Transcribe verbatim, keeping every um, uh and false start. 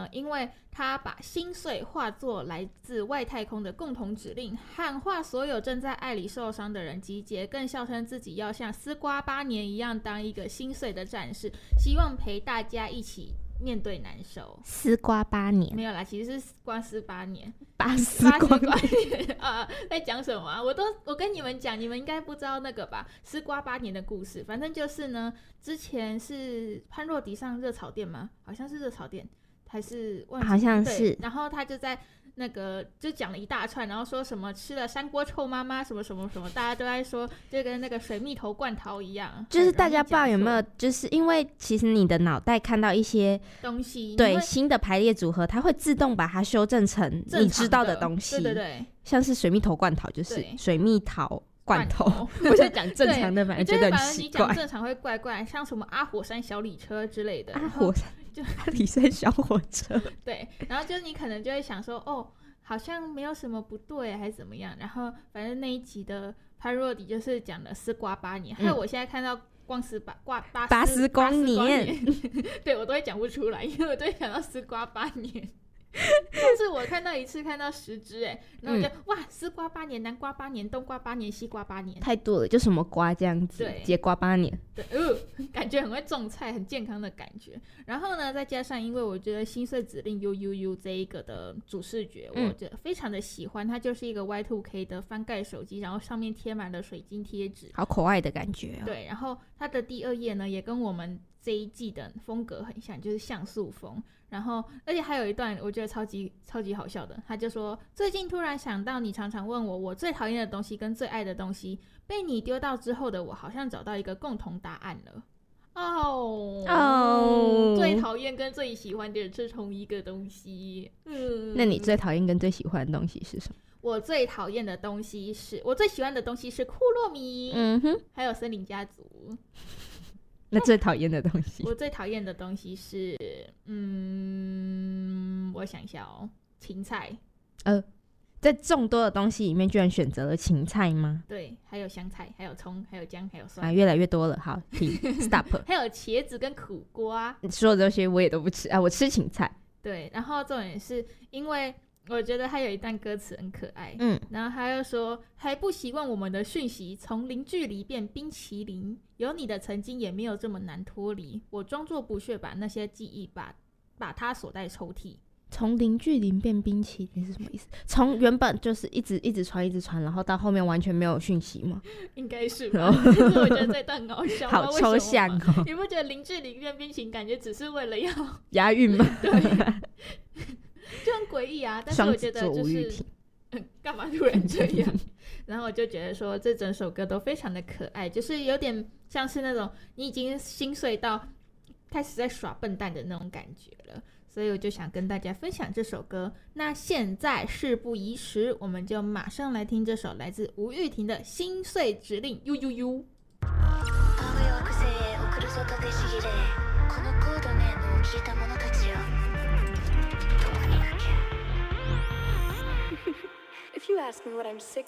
因为他把心碎化作来自外太空的共同指令，喊话所有正在爱里受伤的人集结，更笑称自己要像丝瓜八年一样当一个心碎的战士，希望陪大家一起面对难受。 丝瓜八年没有啦，其实是瓜丝八年， 八丝瓜年啊，在讲什么啊？我都我跟你们讲，你们应该不知道那个吧？丝瓜八年的故事，反正就是呢，之前是潘若迪上热炒店吗？好像是热炒店，还是忘记好像是。 然后他就在那个就讲了一大串，然后说什么吃了山锅臭妈妈什么什么什么，大家都在说就跟那个水蜜桃罐头一样， 就是大家不知道有没有，就是因为其实你的脑袋看到一些东西， 对新的排列组合，它会自动把它修正成你知道的东西。 对对对， 像是水蜜桃罐头就是水蜜桃罐头，我在讲正常的，反正觉得很奇怪。 你讲正常会怪怪，像什么阿火山小礼车之类的。 阿火山就阿里山小火车。 对，然后就是你可能就会想说，哦，好像没有什么不对，还是怎么样。然后反正那一集的潘若迪就是讲了丝瓜八年，还有我现在看到光丝八挂八八丝光年， 对我都会讲不出来，因为我都会想到丝瓜八年。但是我看到一次看到十只哎，然后我就、嗯、哇，丝瓜八年，南瓜八年，冬瓜八年，西瓜八年， 太多了，就什么瓜这样子，节瓜八年， 对，呃，感觉很会种菜，很健康的感觉。然后呢，再加上因为我觉得心碎指令 U U U 这一个的主视觉，我觉得非常的喜欢，它就是一个 Y 二 K 的翻盖手机，然后上面贴满了水晶贴纸， 好可爱的感觉、哦。 对，然后它的第二页呢，也跟我们这一季的风格很像，就是像素风。然后而且还有一段我觉得超级超级好笑的，他就说最近突然想到你常常问我我最讨厌的东西跟最爱的东西，被你丢到之后的我好像找到一个共同答案了。哦、oh, oh. 最讨厌跟最喜欢的是同一个东西、嗯、 那你最讨厌跟最喜欢的东西是什么？ 我最讨厌的东西是我最喜欢的东西是库洛米， 嗯哼， 还有森林家族。 那最讨厌的东西？ 我最讨厌的东西是，嗯，我想一下哦，芹菜。 呃，在众多的东西里面，居然选择了芹菜吗？ 对，还有香菜，还有葱，还有姜，还有蒜。 啊，越来越多了。好，停 ，stop。 还有茄子跟苦瓜。 你说的这些我也都不吃啊，我吃芹菜。 对，然后重点是因为我觉得他有一段歌词很可爱， 嗯， 然后他又说还不习惯我们的讯息从零距离变冰淇淋，有你的曾经也没有这么难脱离，我装作不屑把那些记忆把把它锁在抽屉。 从零距离变冰淇淋是什么意思？从原本就是一直一直传一直传，然后到后面完全没有讯息吗？ 应该是吧。但是我觉得这段很好笑， 好抽象哦。 你不觉得零距离变冰淇淋感觉只是为了要押韵吗？ 对，就很诡异啊。但是我觉得就是干嘛突然这样？然后我就觉得说这整首歌都非常的可爱，就是有点像是那种你已经心碎到开始在耍笨蛋的那种感觉了，所以我就想跟大家分享这首歌。那现在事不宜迟，我们就马上来聽這首來自吳玉婷的《心碎指令》。呦呦呦！ If you ask me what I'm sick